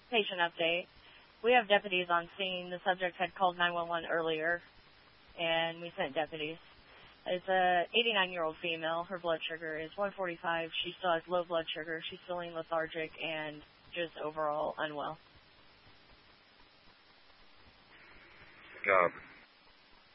patient update. We have deputies on scene. The subject had called 911 earlier, and we sent deputies. It's a 89-year-old female. Her blood sugar is 145. She still has low blood sugar. She's feeling lethargic and just overall unwell. Job.